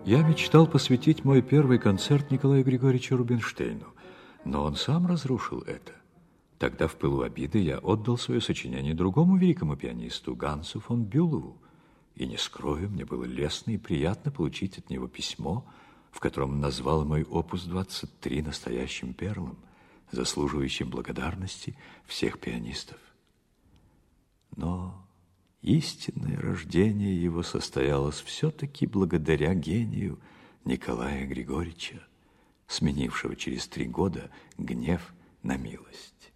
Я мечтал посвятить мой первый концерт Николаю Григорьевичу Рубинштейну, но он сам разрушил это. Тогда в пылу обиды я отдал свое сочинение другому великому пианисту, Гансу фон Бюлову. И не скрою, мне было лестно и приятно получить от него письмо, в котором он назвал мой опус 23 настоящим перлом, заслуживающим благодарности всех пианистов. Но истинное рождение его состоялось все-таки благодаря гению Николая Григорьевича, сменившего через 3 года гнев на милость.